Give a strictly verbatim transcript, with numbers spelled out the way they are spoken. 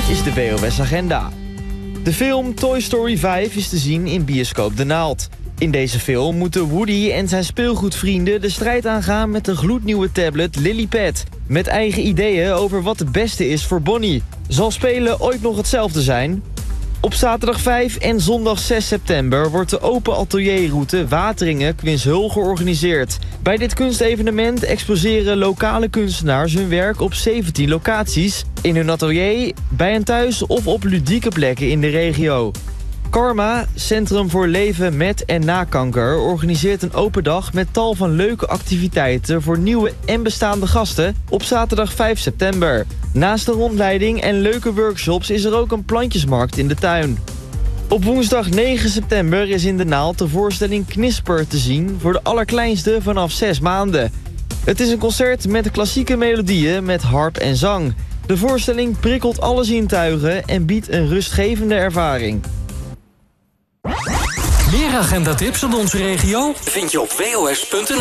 Dit is de W O S-agenda. De film Toy Story vijf is te zien in bioscoop De Naald. In deze film moeten Woody en zijn speelgoedvrienden de strijd aangaan met de gloednieuwe tablet Lillipad. Met eigen ideeën over wat het beste is voor Bonnie. Zal spelen ooit nog hetzelfde zijn? Op zaterdag vijf en zondag zes september wordt de open atelierroute Wateringen-Quinshul georganiseerd. Bij dit kunstevenement exposeren lokale kunstenaars hun werk op zeventien locaties. In hun atelier, bij een thuis of op ludieke plekken in de regio. Karma, Centrum voor Leven met en na kanker, organiseert een open dag met tal van leuke activiteiten voor nieuwe en bestaande gasten op zaterdag vijf september. Naast een rondleiding en leuke workshops is er ook een plantjesmarkt in de tuin. Op woensdag negen september is in De Naald de voorstelling Knisper te zien voor de allerkleinste vanaf zes maanden. Het is een concert met klassieke melodieën met harp en zang. De voorstelling prikkelt alle zintuigen en biedt een rustgevende ervaring. Meer agendatips uit onze regio vind je op w o s punt n l.